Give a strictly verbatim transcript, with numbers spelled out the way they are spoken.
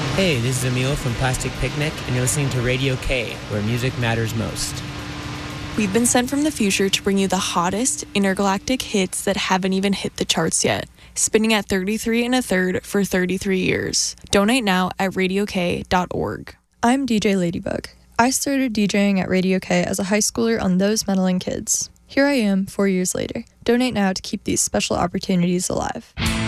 Hey, this is Emil from Plastic Picnic, and you're listening to Radio K, where music matters most. We've been sent from the future to bring you the hottest intergalactic hits that haven't even hit the charts yet, spinning at thirty-three and a third for thirty-three years. Donate now at radio k dot org. I'm D J Ladybug. I started DJing at Radio K as a high schooler on Those Meddling Kids. Here I am, four years later. Donate now to keep these special opportunities alive.